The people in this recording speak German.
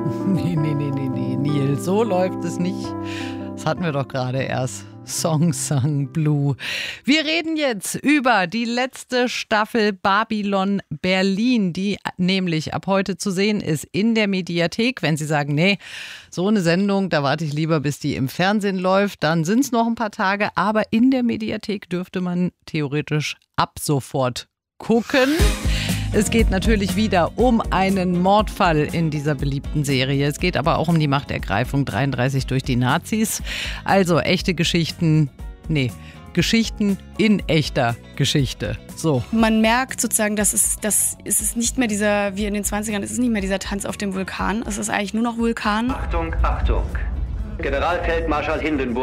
Nee, Neil, so läuft es nicht. Das hatten wir doch gerade erst. Song Sung Blue. Wir reden jetzt über die letzte Staffel Babylon Berlin, die nämlich ab heute zu sehen ist in der Mediathek. Wenn Sie sagen, nee, so eine Sendung, da warte ich lieber, bis die im Fernsehen läuft, dann sind es noch ein paar Tage. Aber in der Mediathek dürfte man theoretisch ab sofort gucken. Es geht natürlich wieder um einen Mordfall in dieser beliebten Serie. Es geht aber auch um die Machtergreifung 33 durch die Nazis. Also echte Geschichten, Geschichten in echter Geschichte. So. Man merkt sozusagen, dass es ist nicht mehr dieser, wie in den 20ern, es ist nicht mehr dieser Tanz auf dem Vulkan. Es ist eigentlich nur noch Vulkan. Achtung, Achtung. Generalfeldmarschall Hindenburg